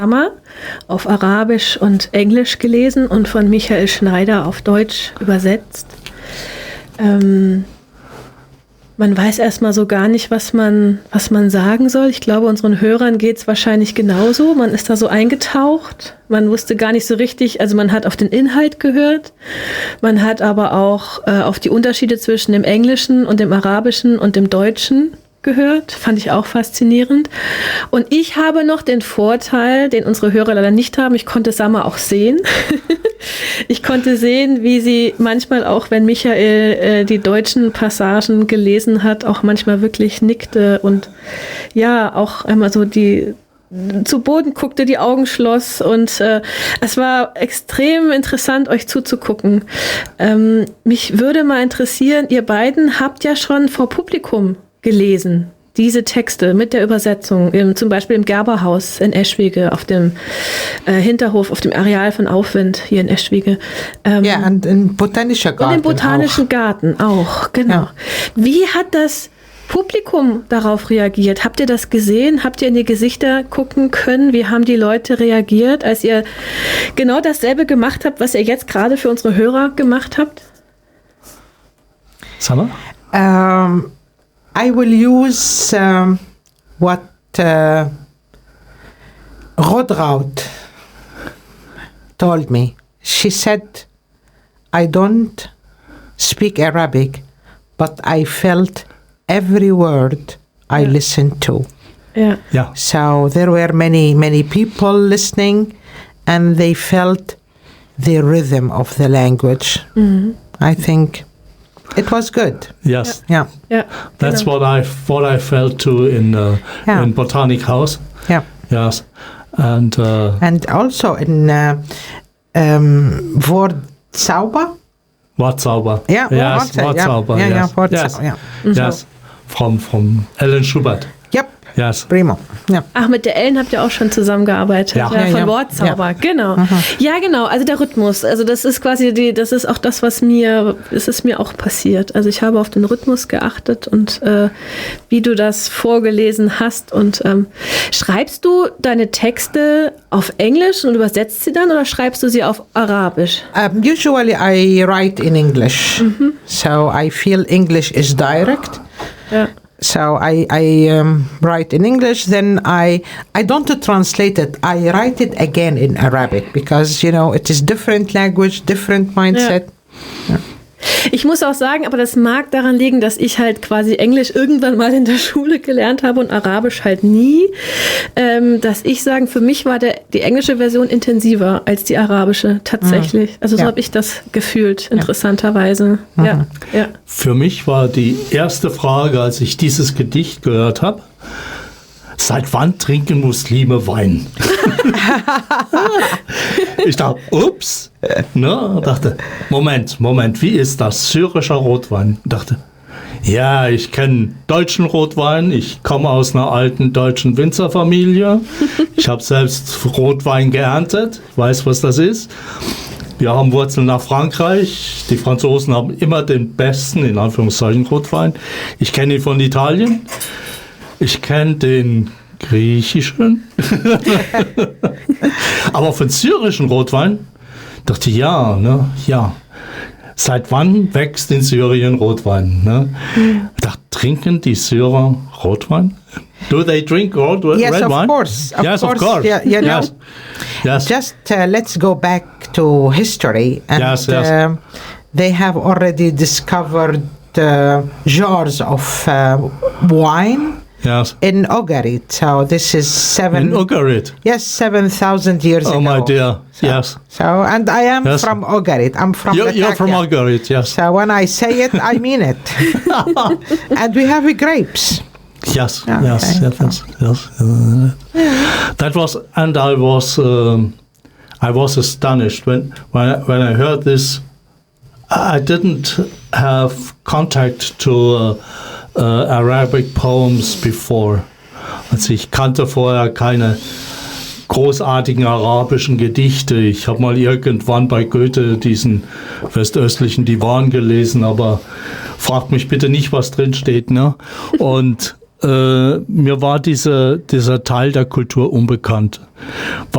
auf Arabisch und Englisch gelesen und von Michael Schneider auf Deutsch übersetzt. Man weiß erstmal so gar nicht, was man sagen soll. Ich glaube, unseren Hörern geht es wahrscheinlich genauso. Man ist da so eingetaucht. Man wusste gar nicht so richtig, also man hat auf den Inhalt gehört. Man hat aber auch auf die Unterschiede zwischen dem Englischen und dem Arabischen und dem Deutschen gehört. Fand ich auch faszinierend. Und ich habe noch den Vorteil, den unsere Hörer leider nicht haben. Ich konnte Samar auch sehen. Ich konnte sehen, wie sie manchmal auch, wenn Michael die deutschen Passagen gelesen hat, auch manchmal wirklich nickte und ja, auch einmal so zu Boden guckte, die Augen schloss und es war extrem interessant, euch zuzugucken. Mich würde mal interessieren, ihr beiden habt ja schon vor Publikum gelesen, diese Texte mit der Übersetzung, zum Beispiel im Gerberhaus in Eschwege, auf dem Hinterhof, auf dem Areal von Aufwind hier in Eschwege. Ja, und im Botanischen Garten. Und im Botanischen Garten auch, genau. Ja. Wie hat das Publikum darauf reagiert? Habt ihr das gesehen? Habt ihr in die Gesichter gucken können? Wie haben die Leute reagiert, als ihr genau dasselbe gemacht habt, was ihr jetzt gerade für unsere Hörer gemacht habt? Samar? I will use what Rodraut told me. She said, I don't speak Arabic, but I felt every word I listened to. Yeah. Yeah. So there were many people listening, and they felt the rhythm of the language. Mm-hmm. I think it was good. Yes. Yeah. Yeah. That's what I felt too in Botanic House. Yeah. Yes. And also in Wortzauber. Wortzauber. Yeah. Yes. Wortzauber. Yeah. Yes. Yeah. Wortzauber. Yes. Yeah. Yes. From Ellen Schubert. Yep. Yes. Primo. Ja. Ach, mit der Ellen habt ihr auch schon zusammengearbeitet. Ja. Von Wortzauber. Ja. Genau. Aha. Ja, genau. Also der Rhythmus. Also das ist quasi das ist auch das, es ist mir auch passiert. Also ich habe auf den Rhythmus geachtet und wie du das vorgelesen hast. Und schreibst du deine Texte auf Englisch und übersetzt sie dann oder schreibst du sie auf Arabisch? Usually I write in English. Mm-hmm. So I feel English is direct. Ja. So I write in English, then I don't translate it. I write it again in Arabic because, it is different language, different mindset. Ja. Ja. Ich muss auch sagen, aber das mag daran liegen, dass ich halt quasi Englisch irgendwann mal in der Schule gelernt habe und Arabisch halt nie. Dass ich sagen, für mich war die englische Version intensiver als die arabische tatsächlich. Also so habe ich das gefühlt, interessanterweise. Mhm. Ja. Ja. Für mich war die erste Frage, als ich dieses Gedicht gehört habe, seit wann trinken Muslime Wein? Ich dachte, ups. Dachte, Moment, wie ist das? Syrischer Rotwein. Dachte, ja, ich kenne deutschen Rotwein. Ich komme aus einer alten deutschen Winzerfamilie. Ich habe selbst Rotwein geerntet. Ich weiß, was das ist. Wir haben Wurzeln nach Frankreich. Die Franzosen haben immer den besten, in Anführungszeichen, Rotwein. Ich kenne ihn von Italien. Ich kenne den griechischen. Aber von syrischen Rotwein dachte ich, ja. Seit wann wächst in Syrien Rotwein? Ne? Ich dachte, trinken die Syrer Rotwein? Do they drink red wine? Yes, of course. Of course. Yeah, yes. Just let's go back to history. And, yes. They have already discovered jars of wine. Yes. In Ugarit, so this is In Ugarit? Yes, 7,000 years ago. Oh my dear, yes. So, and I am from Ugarit. I'm from You're from Ugarit, yes. So when I say it, I mean it. And we have grapes. Yes, okay. yes. That was, and I was astonished when I heard this. I didn't have contact to Arabic poems before. Also ich kannte vorher keine großartigen arabischen Gedichte. Ich habe mal irgendwann bei Goethe diesen westöstlichen Divan gelesen, aber fragt mich bitte nicht, was drin steht. Ne? Und mir war dieser Teil der Kultur unbekannt.